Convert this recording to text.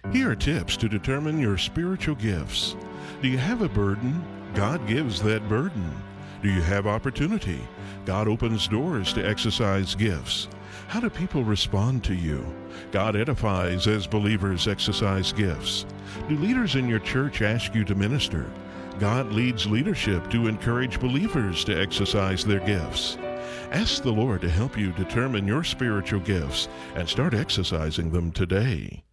Here are tips to determine your spiritual gifts. Do you have a burden? God gives that burden. Do you have opportunity? God opens doors to exercise gifts. How do people respond to you? God edifies as believers exercise gifts. Do leaders in your church ask you to minister? God leads leadership to encourage believers to exercise their gifts. Ask the Lord to help you determine your spiritual gifts and start exercising them today.